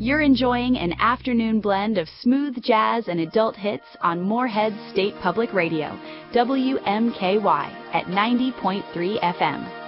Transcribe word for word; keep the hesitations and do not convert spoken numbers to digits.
You're enjoying an afternoon blend of smooth jazz and adult hits on Moorhead State Public Radio, W M K Y, at ninety point three F M.